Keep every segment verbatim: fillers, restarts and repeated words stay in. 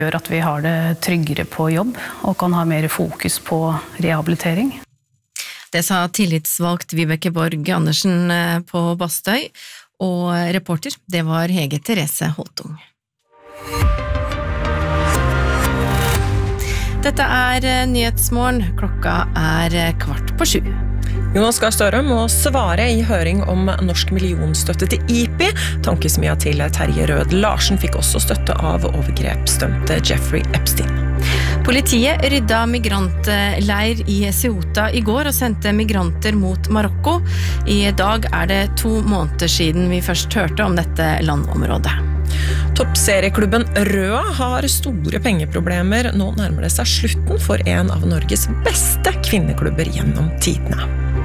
gjør at vi har det tryggere på jobb og kan ha mer fokus på rehabilitering. Det sa tillitsvalgt Vibeke Borg Andersen på Bastøy, og reporter, det var Hege Therese Holtung. Dette er Nyhetsmorgen, klokka er kvart på sju. Jonas Gahr Støre må svare i høring om norsk millionstøtte til I P I. Tankesmia til Terje Rød Larsen fikk også støtte av overgrepsdømte Jeffrey Epstein. Politiet rydda migrantleir i Ceuta i går og sendte migranter mot Marokko. I dag er det to måneder siden vi først hørte om dette landområdet. Toppserieklubben Røa har store pengeproblemer. Nå nærmer det seg slutten for en av Norges beste kvinneklubber gjennom tidene.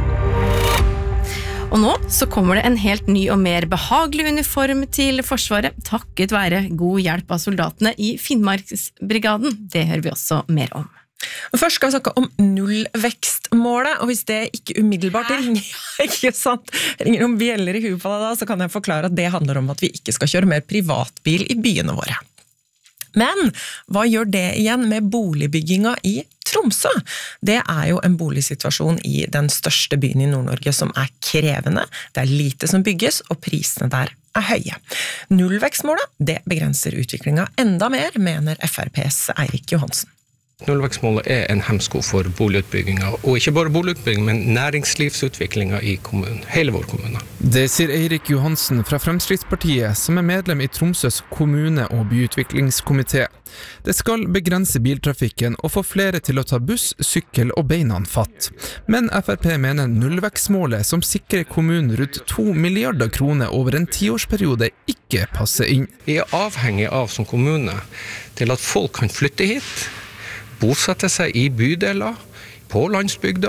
Og nå så kommer det en helt ny og mer behagelig uniform til Forsvaret, takket være god hjelp av soldatene i Finnmarksbrigaden. Det hører vi også mer om. Først skal vi snakke om nullvekstmålet, og hvis det ikke umiddelbart ringer, ikke sant, ringer om bjeller i huet på deg da, så kan jeg forklare at det handler om at vi ikke skal kjøre mer privatbil i byene våre. Men hva gjør det igjen med boligbygginga i Tromsø? Det er jo en boligsituasjon i den største byen i Nord-Norge som er krevende, det er lite som bygges, og prisene der er høye. Nullvekstmålet, det begrenser utviklinga enda mer, mener F R P's Eirik Johansen. Nullvekstmålet er en hemsko for boligutbygginga, og ikke bare boligutbygging, men næringslivsutviklinga i kommunen, hele vår kommune. Det sier Eirik Johansen fra Fremskrittspartiet, som er medlem i Tromsøs kommune- og byutviklingskomité. Det skal begrense biltrafikken og få flere til å ta buss, sykkel og beina fatt. Men F R P mener nullvekstmålet, som sikrer kommunen rundt to milliarder kroner over en tiårsperiode, ikke passer inn. Vi er avhengig av som kommune til at folk kan flytte hit, bosette seg i bydeler, på landsbygda,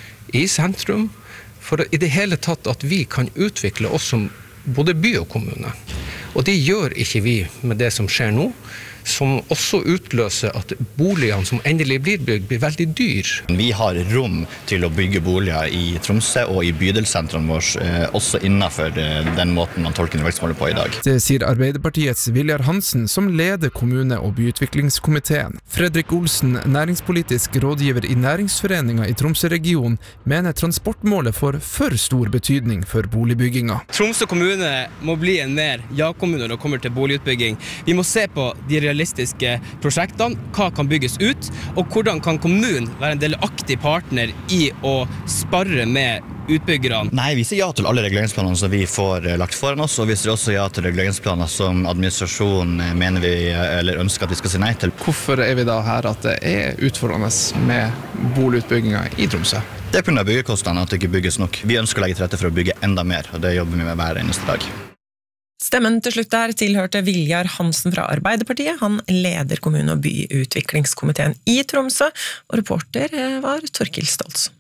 i sentrum, for i det hele tatt at vi kan utvikle oss som både by og kommune. Og det gjør ikke vi med det som skjer nå, som også utløser at boligene som endelig blir bygd, blir veldig dyr. Vi har rom til å bygge boliger i Tromsø og i bydelssentrene våre, også innenfor den måten man tolker nullvekstmålet på i dag. Det sier Arbeiderpartiets Viljar Hansen, som leder kommune- og byutviklingskomiteen. Fredrik Olsen, næringspolitisk rådgiver i Næringsforeningen i Tromsø-regionen, mener transportmålet får for stor betydning for boligbygginga. Tromsø kommune må bli en mer ja-kommune når det kommer til boligutbygging. Vi må se på de realistiske prosjektene, hva kan bygges ut, og hvordan kan kommunen være en delaktig partner i å spare med utbyggerne. Nei, vi sier ja til alle reguleringsplanene som vi får lagt foran oss, og vi sier også ja til reguleringsplaner som administrasjonen mener vi, eller ønsker at vi skal si nei til. Hvorfor er vi da her at det er utfordrende med boligutbygginga i Tromsø? Det er på grunn av byggekostnadene at det ikke bygges nok. Vi ønsker å legge til rette for å bygge enda mer, og det jobber vi med hver eneste dag. Stemmen til slutt der tilhørte Viljar Hansen fra Arbeiderpartiet. Han leder kommune- og byutviklingskomiteen i Tromsø, og reporter var Torkil Stolz.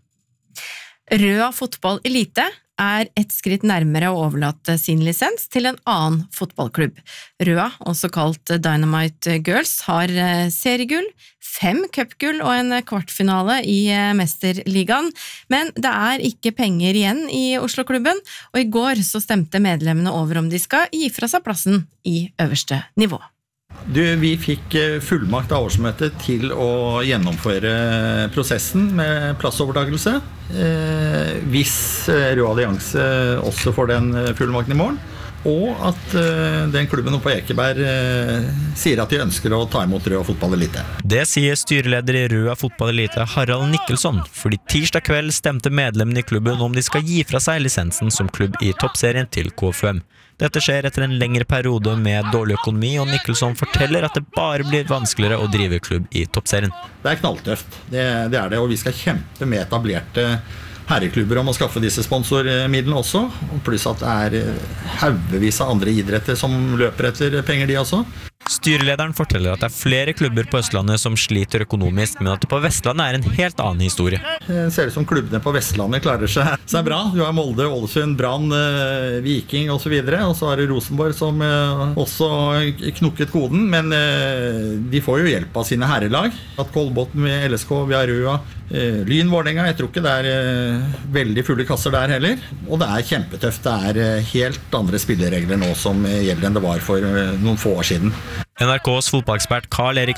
Røa fotball elite er et skritt nærmere å overlate sin lisens til en annen fotballklubb. Røa, også kalt Dynamite Girls, har seriegull, fem cupgull og en kvartfinale i Mesterligaen, men det er ikke penger igjen i Oslo-klubben, og i går så stemte medlemmene over om de skal gi fra seg plassen i øverste nivå. Du, vi fikk fullmakt av årsmøtet til å gjennomføre prosessen med plassovertagelse, eh, hvis Røa Allianse også får den fullmakten i morgen, og at eh, den klubben oppe på Ekeberg eh, sier at de ønsker å ta imot Røa fotballelite. Det sier styreleder i Røa fotballelite Harald Nikkelsson, fordi tirsdag kveld stemte medlemmene i klubben om de skal gi fra seg lisensen som klubb i toppserien til K F U M. Dette skjer etter en lengre periode med dårlig økonomi, og Nikkelsson forteller at det bare blir vanskeligere å drive klubb i toppserien. Det er knalltøft, det, det er det, og vi skal kjempe med etablerte herreklubber om å skaffe disse sponsormidlene også, pluss at det er haugevis av andre idretter som løper etter penger de også. Styrelederen forteller at det er flere klubber på Østlandet som sliter økonomisk, men at det på Vestlandet er en helt annen historie. Det ser ut som klubbene på Vestlandet klarer seg, seg bra. Du har Molde, Ålesund, Brann, Viking og så videre, og så har du Rosenborg som også knukket koden, men de får jo hjelp av sine herrelag. At Kolbotn med L S K, vi har Røa, Lyn Vålerenga, jeg tror ikke det er veldig fulle kasser der heller, og det er kjempetøft. Det er helt andre spilleregler nå som gjelder enn det var for noen få år siden. N R K's fotballekspert Karl Erik